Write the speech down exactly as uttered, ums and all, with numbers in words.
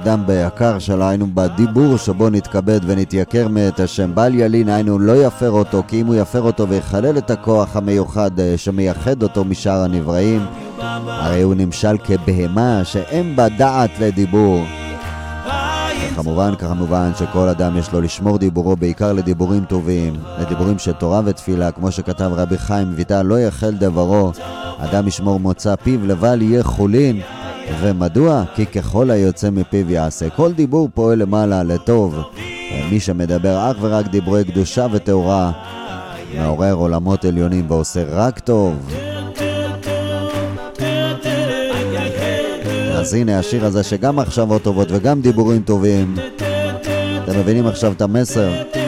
אדם ביקר שלו, היינו בדיבור שבו נתכבד ונתייקר מאת השם. בל ילין, היינו לא יפר אותו, כי אם הוא יפר אותו ויחלל את הכוח המיוחד שמייחד אותו משאר הנבראים, הרי הוא נמשל כבהמה שאין בה דעת לדיבור. כמובן, כמובן שכל אדם יש לו לשמור דיבורו בעיקר לדיבורים טובים, לדיבורים של תורה ותפילה, כמו שכתב רבי חיים ויטל, לא יחל דברו, אדם ישמור מוצא פיו לבל יהיה חולין. ומדוע? כי ככל היוצא מפיו יעשה. כל דיבור פועל למעלה לטוב, ומי שמדבר אך ורק דיבורי קדושה ותאורה מעורר עולמות עליונים ועושה רק טוב. אז הנה השיר הזה שגם מחשבות טובות וגם דיבורים טובים. אתם מבינים עכשיו את המסר?